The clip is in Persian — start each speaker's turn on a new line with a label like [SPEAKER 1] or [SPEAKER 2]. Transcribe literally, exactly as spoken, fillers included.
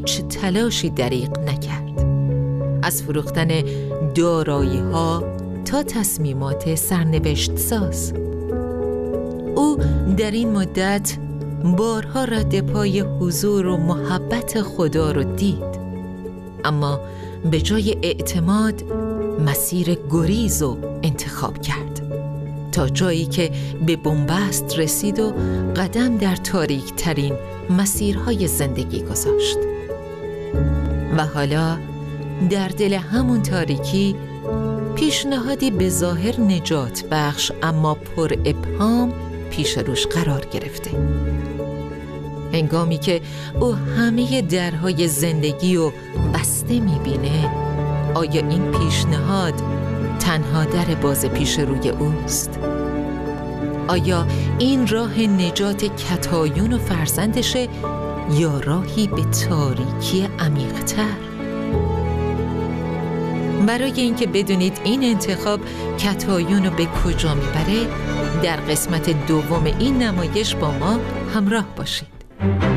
[SPEAKER 1] هیچ تلاشی دریغ نکرد. از فروختن دارایی‌ها تا تصمیمات سرنوشت ساز. او در این مدت بارها رد پای حضور و محبت خدا رو دید، اما به جای اعتماد مسیر گریز رو انتخاب کرد، تا جایی که به بنبست رسید و قدم در تاریک ترین مسیرهای زندگی گذاشت. و حالا در دل همون تاریکی پیشنهادی به ظاهر نجات بخش اما پر ابهام پیش روش قرار گرفته. هنگامی که او همه درهای زندگی رو بسته می‌بینه، آیا این پیشنهاد تنها در باز پیش روی اوست؟ آیا این راه نجات کتایون و فرزندشه یا راهی به تاریکی عمیق‌تر؟ برای اینکه بدونید این انتخاب کتایون رو به کجا میبره، در قسمت دوم این نمایش با ما همراه باشید.